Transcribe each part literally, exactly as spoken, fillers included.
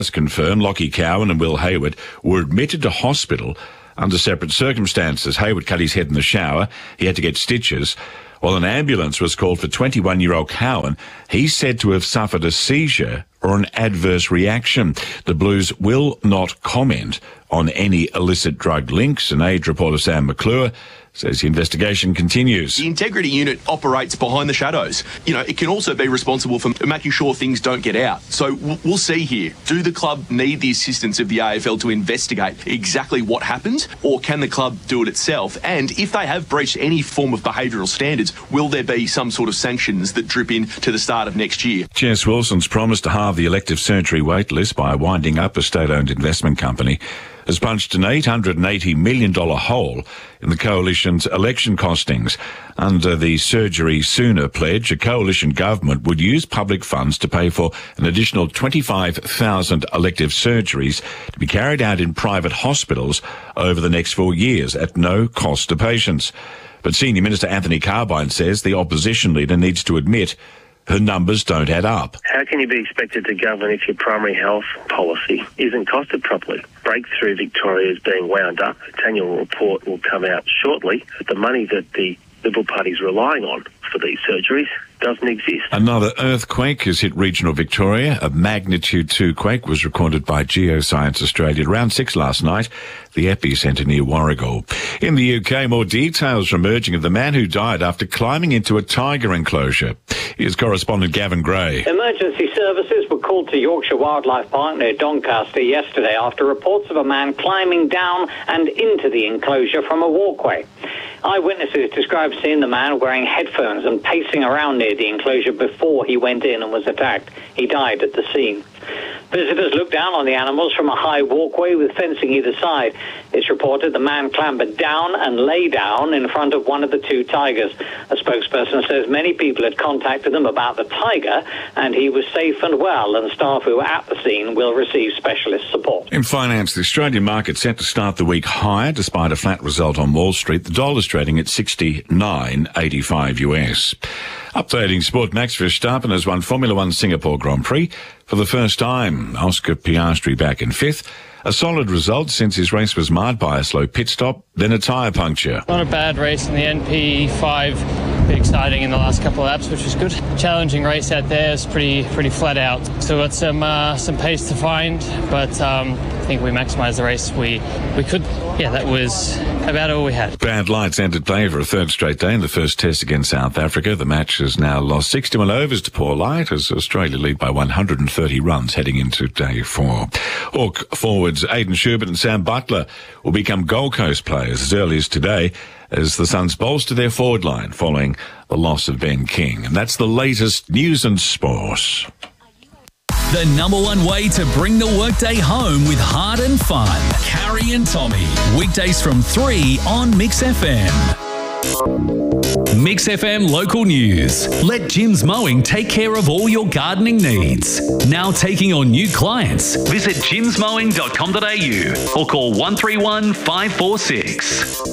confirmed Lockie Cowan and Will Hayward were admitted to hospital under separate circumstances. Hayward cut his head in the shower. He had to get stitches. While an ambulance was called for twenty-one-year-old Cowan, he's said to have suffered a seizure or an adverse reaction. The Blues will not comment on any illicit drug links. An Age reporter, Sam McClure, says the investigation continues. The integrity unit operates behind the shadows. You know, it can also be responsible for making sure things don't get out. So we'll see here. Do the club need the assistance of the A F L to investigate exactly what happened, or can the club do it itself? And if they have breached any form of behavioural standards, will there be some sort of sanctions that drip in to the start of next year? Jess Wilson's promised to halve the elective surgery wait list by winding up a state-owned investment company has punched an eight hundred eighty million dollars hole in the Coalition's election costings. Under the Surgery Sooner pledge, a Coalition government would use public funds to pay for an additional twenty-five thousand elective surgeries to be carried out in private hospitals over the next four years at no cost to patients. But Senior Minister Anthony Carbine says the opposition leader needs to admit her numbers don't add up. How can you be expected to govern if your primary health policy isn't costed properly? Breakthrough Victoria is being wound up. Its annual report will come out shortly. But the money that the Liberal Party is relying on for these surgeries doesn't exist. Another earthquake has hit regional Victoria. A magnitude two quake was recorded by Geoscience Australia at around six last night, the epicentre near Warragul. In the U K, more details are emerging of the man who died after climbing into a tiger enclosure. Here's correspondent Gavin Gray. Emergency services were called to Yorkshire Wildlife Park near Doncaster yesterday after reports of a man climbing down and into the enclosure from a walkway. Eyewitnesses described seeing the man wearing headphones and pacing around near the enclosure before he went in and was attacked. He died at the scene. Visitors looked down on the animals from a high walkway with fencing either side. It's reported the man clambered down and lay down in front of one of the two tigers. A spokesperson says many people had contacted them about the tiger and he was safe and well, and staff who were at the scene will receive specialist support. In finance, the Australian market set to start the week higher despite a flat result on Wall Street. The dollar's trading at sixty-nine eighty-five U S. Updating sport, Max Verstappen has won Formula One Singapore Grand Prix for the first time. Oscar Piastri back in fifth. A solid result since his race was marred by a slow pit stop, then a tyre puncture. Not a bad race in the N P five. Bit exciting in the last couple of laps, which was good. Challenging race out there. It's pretty pretty flat out. So got some uh, some pace to find, but um, I think we maximised the race. We we could. Yeah, that was about all we had. Bad lights entered play for a third straight day in the first test against South Africa. The match has now lost sixty-one overs to poor light as Australia lead by one hundred thirty runs heading into day four. Hawk forwards Aidan Schubert and Sam Butler will become Gold Coast players as early as today as the Suns bolster their forward line following the loss of Ben King. And that's the latest news and sport. The number one way to bring the workday home with heart and fun. Carrie and Tommy. Weekdays from three on Mix F M. Mix F M local news. Let Jim's Mowing take care of all your gardening needs. Now taking on new clients. Visit jims mowing dot com dot a u or call one three one, five four six.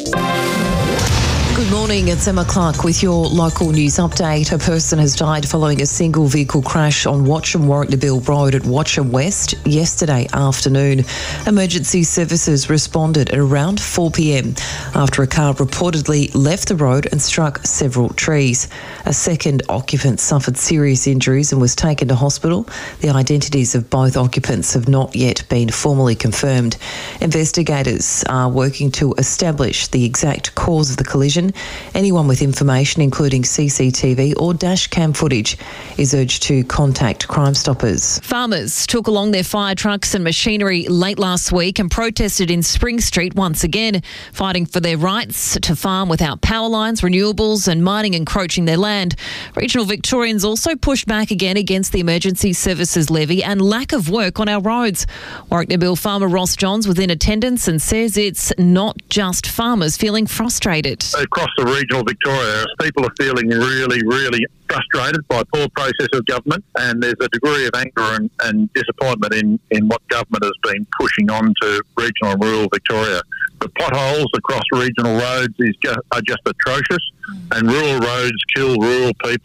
Good morning, it's Emma Clark with your local news update. A person has died following a single vehicle crash on Watcham Warwicknabeal Road at Watcham West yesterday afternoon. Emergency services responded at around four p.m. after a car reportedly left the road and struck several trees. A second occupant suffered serious injuries and was taken to hospital. The identities of both occupants have not yet been formally confirmed. Investigators are working to establish the exact cause of the collision. Anyone with information, including C C T V or dash cam footage, is urged to contact Crime Stoppers. Farmers took along their fire trucks and machinery late last week and protested in Spring Street once again, fighting for their rights to farm without power lines, renewables and mining encroaching their land. Regional Victorians also pushed back again against the emergency services levy and lack of work on our roads. Warwicknabeal farmer Ross Johns was in attendance and says it's not just farmers feeling frustrated. Across the regional Victoria, people are feeling really, really frustrated by poor process of government, and there's a degree of anger and, and disappointment in, in what government has been pushing on to regional and rural Victoria. The potholes across regional roads is just, are just atrocious, and rural roads kill rural people.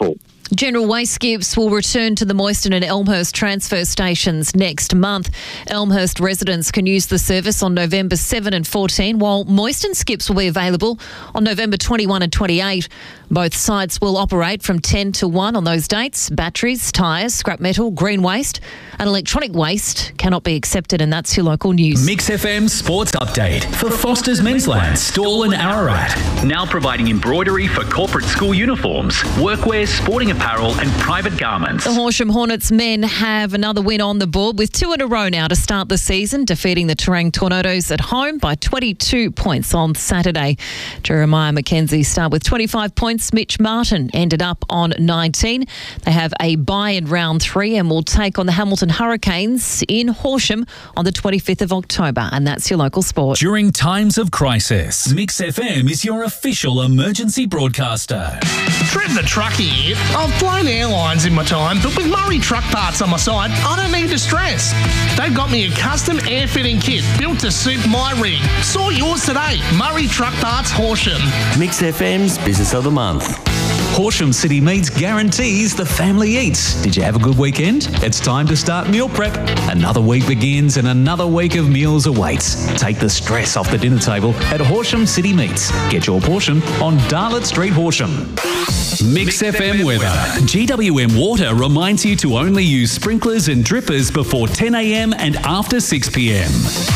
General Waste skips will return to the Moyston and Elmhurst transfer stations next month. Elmhurst residents can use the service on November seventh and fourteenth, while Moyston skips will be available on November twenty-first and twenty-eighth. Both sites will operate from ten to one on those dates. Batteries, tyres, scrap metal, green waste and electronic waste cannot be accepted, and that's your local news. Mix F M Sports Update for Foster's Mensland, Stawell and Ararat. Now providing embroidery for corporate school uniforms, workwear, sporting apparel and private garments. The Horsham Hornets men have another win on the board with two in a row now to start the season, defeating the Terang Tornadoes at home by twenty-two points on Saturday. Jeremiah McKenzie started with twenty-five points. Mitch Martin ended up on nineteen. They have a bye in round three and will take on the Hamilton Hurricanes in Horsham on the twenty-fifth of October. And that's your local sport. During times of crisis, Mix F M is your official emergency broadcaster. Trev the truckie here. I've flown airlines in my time, but with Murray Truck Parts on my side, I don't need to stress. They've got me a custom air fitting kit built to suit my rig. Saw yours today. Murray Truck Parts, Horsham. Mix F M's Business of the Month. Horsham City Meats guarantees the family eats. Did you have a good weekend? It's time to start meal prep. Another week begins and another week of meals awaits. Take the stress off the dinner table at Horsham City Meats. Get your portion on Darlett Street, Horsham. Mix, Mix F M weather. weather. G W M Water reminds you to only use sprinklers and drippers before ten a m and after six p m.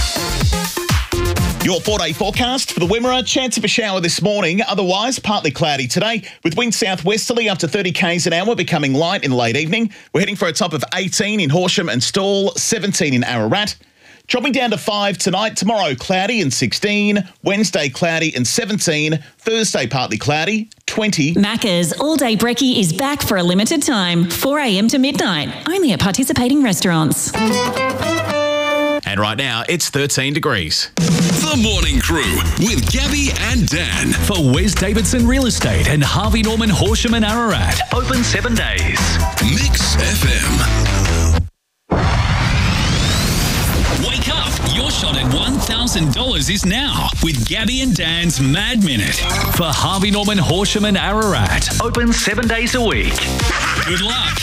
Your four-day forecast for the Wimmera. Chance of a shower this morning. Otherwise, partly cloudy today with wind southwesterly up to thirty k's an hour, becoming light in the late evening. We're heading for a top of eighteen in Horsham and Stawell, seventeen in Ararat. Dropping down to five tonight. Tomorrow, cloudy and sixteen. Wednesday, cloudy and seventeen. Thursday, partly cloudy, twenty. Macca's All-Day Brekkie is back for a limited time, four a m to midnight, only at participating restaurants. And right now, it's thirteen degrees. The Morning Crew with Gabby and Dan for Wes Davidson Real Estate and Harvey Norman Horsham and Ararat. Open seven days. Mix F M. Wake up. Your shot at one thousand dollars is now with Gabby and Dan's Mad Minute for Harvey Norman Horsham and Ararat. Open seven days a week. Good luck.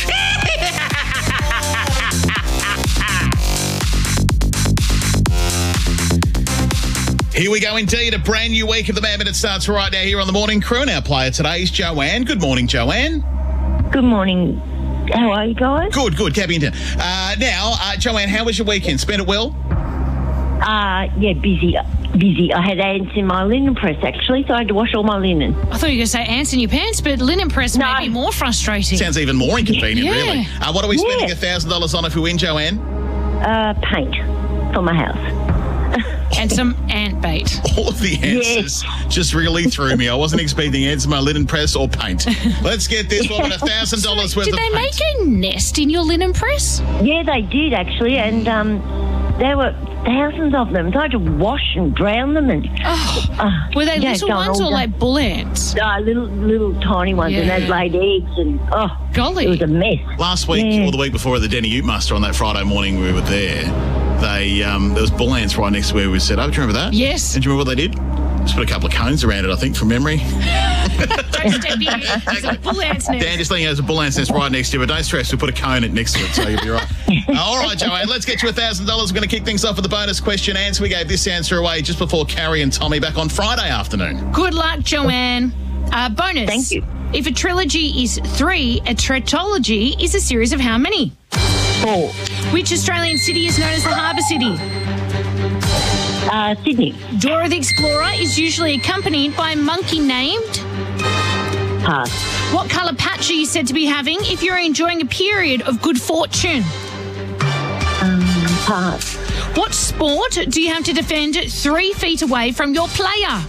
Here we go indeed. A brand new week of the Mad Minute starts right now here on the Morning Crew. And our player today is Joanne. Good morning, Joanne. Good morning. How are you guys? Good, good. Gabby and Dan. Uh, now, uh, Joanne, how was your weekend? Spent it well? Uh, yeah, busy. Busy. I had ants in my linen press, actually, so I had to wash all my linen. I thought you were going to say ants in your pants, but linen press no. may be more frustrating. Sounds even more inconvenient, yeah. really. Uh, what are we yeah. spending one thousand dollars on if we win, Joanne? Uh, paint for my house. And some ant bait. All of the answers yes. just really threw me. I wasn't expecting ants in my linen press or paint. Let's get this woman one thousand dollars worth did of they paint. make a nest in your linen press? Yeah, they did, actually, and um, there were thousands of them. So I had to wash and drown them. And oh, uh, Were they yeah, little ones or down. like bull ants? No, uh, little little tiny ones, yeah. and they laid eggs, and oh, golly. It was a mess. Last week, yeah. or the week before at the Denny Ute Muster on that Friday morning we were there, they um, there was bull ants right next to where we set up. Do you remember that? Yes. And do you remember what they did? Just put a couple of cones around it, I think, from memory. Don't step in. There's a bull ant's nest. Dan, just thinking there's a bull ant's nest right next to you, but don't stress, we'll put a cone next to it, so you'll be right. uh, all right, Joanne, let's get you one thousand dollars. We're going to kick things off with the bonus question answer. We gave this answer away just before Carrie and Tommy back on Friday afternoon. Good luck, Joanne. Uh, bonus. Thank you. If a trilogy is three, a tetralogy is a series of how many? Four. Which Australian city is known as the Harbour City? Uh, Sydney. Dora the Explorer is usually accompanied by a monkey named? Pass. What colour patch are you said to be having if you're enjoying a period of good fortune? Um, pass. What sport do you have to defend three feet away from your player?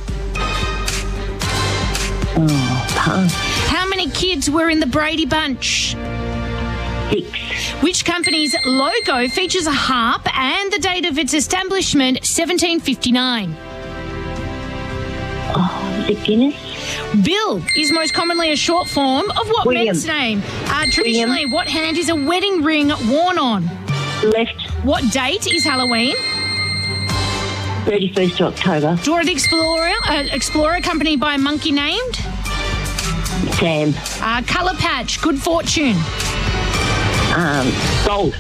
Oh, pass. How many kids were in the Brady Bunch? Six. Which company's logo features a harp and the date of its establishment, seventeen fifty-nine? Oh, is it Guinness? Bill is most commonly a short form of what William. men's name? Uh, traditionally, William. what hand is a wedding ring worn on? Left. What date is Halloween? thirty-first of October. Dora the Explorer, uh, Explorer accompanied by a monkey named? Sam. Uh, colour patch, good fortune. Um, gold.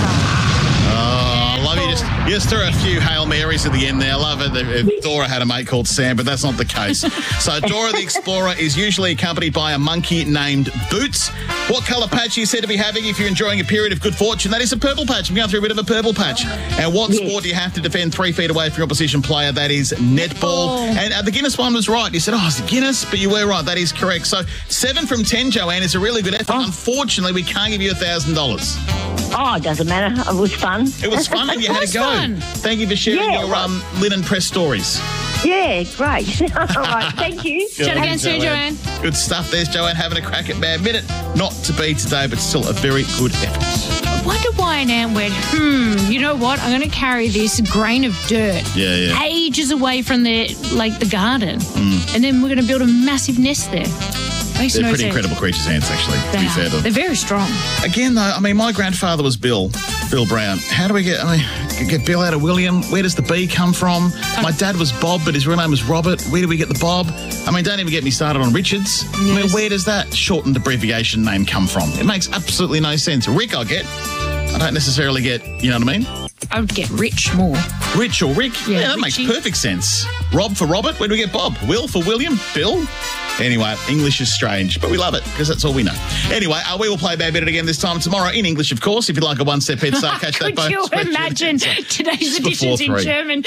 Oh, I love you. Just, you just threw a few Hail Marys at the end there. I love it. If Dora had a mate called Sam, but that's not the case. So Dora the Explorer is usually accompanied by a monkey named Boots. What colour patch are you said to be having if you're enjoying a period of good fortune? That is a purple patch. I'm going through a bit of a purple patch. And what Yes. sport do you have to defend three feet away from your opposition player? That is netball. And uh, the Guinness one was right. You said, oh, it's the Guinness, but you were right. That is correct. So seven from ten, Joanne, is a really good effort. Unfortunately, we can't give you one thousand dollars. Oh, it doesn't matter. It was fun. It was fun and you had to go. fun. Thank you for sharing Yeah, your well- um, linen press stories. Yeah, great. All right, thank you. Chat again soon, Joanne. Good stuff. There's Joanne having a crack at Bad Minute. Not to be today, but still a very good effort. I wonder why an ant went, hmm, you know what? I'm going to carry this grain of dirt Yeah, yeah. ages away from the, like, the garden. Mm. And then we're going to build a massive nest there. Makes They're no pretty sense. incredible creatures, ants, actually, to They be are. fair to them. They're very strong. Again, though, I mean, my grandfather was Bill, Bill Brown. How do we get, I mean, get Bill out of William? Where does the B come from? My dad was Bob, but his real name was Robert. Where do we get the Bob? I mean, don't even get me started on Richards. I mean, Yes. where does that shortened abbreviation name come from? It makes absolutely no sense. Rick, I get. I don't necessarily get, you know what I mean? I would get rich more. Rich or Rick? Yeah, that makes Richie. perfect sense. Rob for Robert? Where do we get Bob? Will for William? Bill? Anyway, English is strange, but we love it because that's all we know. Anyway, uh, we will play Bad Minute again this time tomorrow in English, of course. If you'd like a one-step head start, catch that Could both. you especially- imagine today's It's before editions in three. German?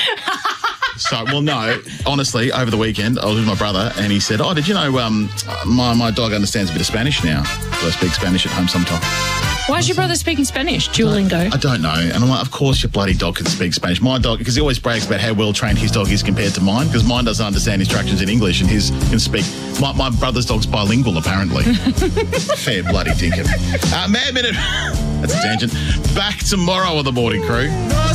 So, well, no, honestly, over the weekend, I was with my brother and he said, oh, did you know um, my, my dog understands a bit of Spanish now? So I speak Spanish at home sometimes. Why is your brother speaking Spanish? Duolingo. I don't know. And I'm like, of course your bloody dog can speak Spanish. My dog, because he always brags about how well trained his dog is compared to mine, because mine doesn't understand instructions in English and his can speak. My, my brother's dog's bilingual, apparently. Fair bloody dinkum. Uh, Mad Minute. That's a tangent. Back tomorrow on the Morning Crew.